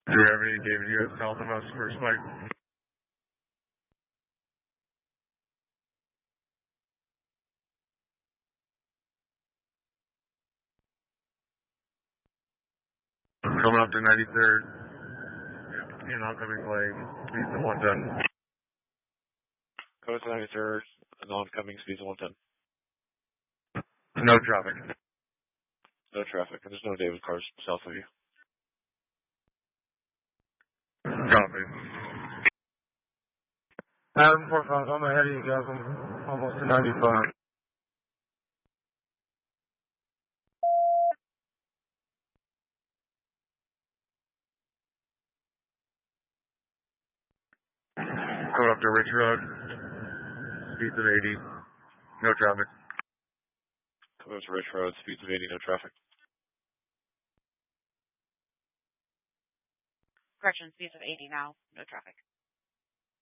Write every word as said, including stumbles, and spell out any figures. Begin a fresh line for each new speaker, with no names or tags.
Do you have any David U S south of us for Spike? Coming up to ninety-third, in oncoming plane, speeds of one ten.
Coming to ninety-third, and oncoming speeds of one ten.
No traffic.
No traffic, and there's no David cars south of you.
Copy. Adam four five, I'm ahead of you guys. I'm almost to ninety-five. Coming up to Rich Road, speeds of eighty. No traffic.
Coming to Rich Road, speeds of eighty, no traffic.
Correction, speeds of eighty now, no traffic.